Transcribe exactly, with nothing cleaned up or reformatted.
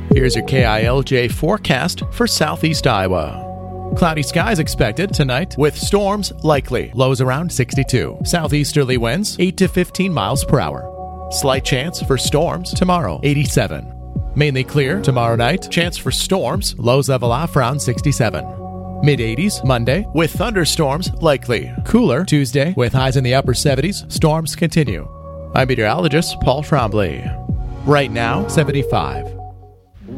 Here's your K I L J forecast for southeast Iowa. Cloudy skies expected tonight with storms likely. Lows around sixty-two. Southeasterly winds eight to fifteen miles per hour. Slight chance for storms tomorrow, eighty-seven. Mainly clear tomorrow night. Chance for storms. Lows level off around sixty-seven. mid eighties Monday with thunderstorms likely. Cooler Tuesday with highs in the upper seventies. Storms continue. I'm meteorologist Paul Trombley. Right now, seventy-five.